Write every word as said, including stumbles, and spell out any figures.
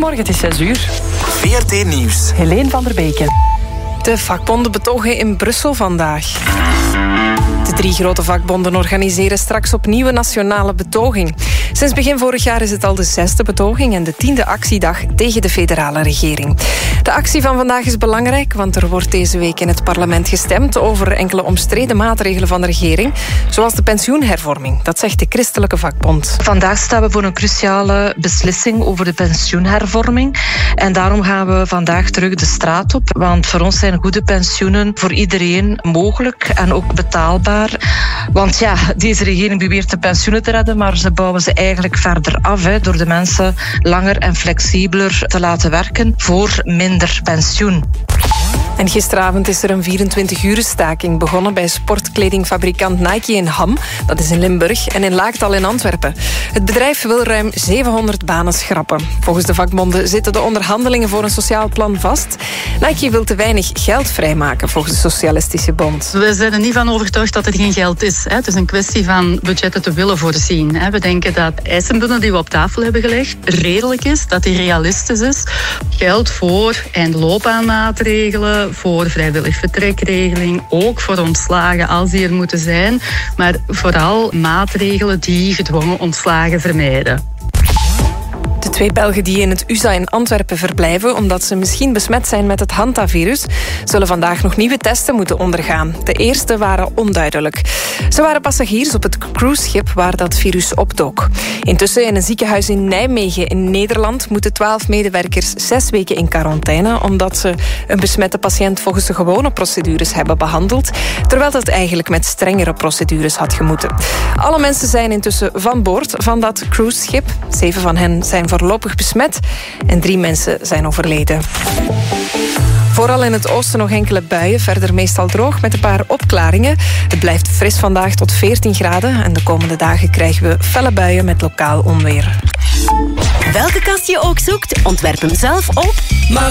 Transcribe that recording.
Goedemorgen, het is zes uur. V R T Nieuws. Helene van der Beken. De vakbonden betogen in Brussel vandaag. De drie grote vakbonden organiseren straks opnieuw een nationale betoging. Sinds begin vorig jaar is het al de zesde betoging en de tiende actiedag tegen de federale regering. De actie van vandaag is belangrijk, want er wordt deze week in het parlement gestemd over enkele omstreden maatregelen van de regering, zoals de pensioenhervorming. Dat zegt de Christelijke Vakbond. Vandaag staan we voor een cruciale beslissing over de pensioenhervorming. En daarom gaan we vandaag terug de straat op. Want voor ons zijn goede pensioenen voor iedereen mogelijk en ook betaalbaar. Want ja, deze regering beweert de pensioenen te redden, maar ze bouwen ze eigenlijk verder af, hè, door de mensen langer en flexibeler te laten werken voor minder pensioen. En gisteravond is er een vierentwintig-uren staking begonnen bij sportkledingfabrikant Nike in Ham. Dat is in Limburg en in Laaktal in Antwerpen. Het bedrijf wil ruim zevenhonderd banen schrappen. Volgens de vakbonden zitten de onderhandelingen voor een sociaal plan vast. Nike wil te weinig geld vrijmaken volgens de Socialistische Bond. We zijn er niet van overtuigd dat er geen geld is. Het is een kwestie van budgetten te willen voorzien. We denken dat de eisenbundel die we op tafel hebben gelegd redelijk is, dat die realistisch is. Geld voor eindloopbaanmaatregelen, voor vrijwillig vertrekregeling, ook voor ontslagen als die er moeten zijn, maar vooral maatregelen die gedwongen ontslagen vermijden. De twee Belgen die in het U S A in Antwerpen verblijven omdat ze misschien besmet zijn met het hantavirus, zullen vandaag nog nieuwe testen moeten ondergaan. De eerste waren onduidelijk. Ze waren passagiers op het cruiseschip waar dat virus opdook. Intussen in een ziekenhuis in Nijmegen in Nederland moeten twaalf medewerkers zes weken in quarantaine omdat ze een besmette patiënt volgens de gewone procedures hebben behandeld, terwijl dat eigenlijk met strengere procedures had gemoeten. Alle mensen zijn intussen van boord van dat cruiseschip. Zeven van hen zijn voorlopig besmet en drie mensen zijn overleden. Vooral in het oosten nog enkele buien, verder meestal droog met een paar opklaringen. Het blijft fris vandaag tot veertien graden en de komende dagen krijgen we felle buien met lokaal onweer. Welke kast je ook zoekt, ontwerp hem zelf op